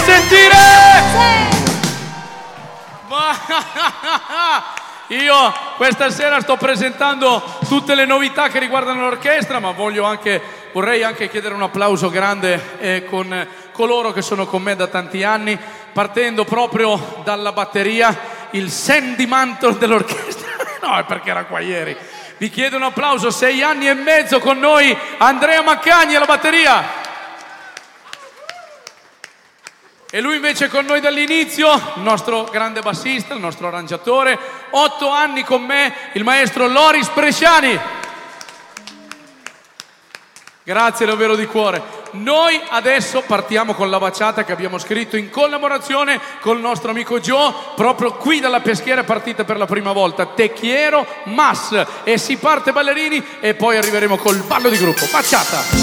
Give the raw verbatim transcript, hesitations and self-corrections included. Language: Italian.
sentire? Io questa sera sto presentando tutte le novità che riguardano l'orchestra, ma voglio anche, vorrei anche chiedere un applauso grande eh, con coloro che sono con me da tanti anni, partendo proprio dalla batteria, il Sandy Mantle dell'orchestra. No, è perché era qua ieri. Vi chiedo un applauso, sei anni e mezzo con noi, Andrea Maccagni alla batteria. E lui invece con noi dall'inizio, il nostro grande bassista, il nostro arrangiatore, otto anni con me, il maestro Loris Bresciani. Grazie davvero di cuore. Noi adesso partiamo con la baciata che abbiamo scritto in collaborazione con il nostro amico Joe, proprio qui dalla Peschiera è partita per la prima volta, Te quiero más, e si parte ballerini e poi arriveremo col ballo di gruppo. Baciata!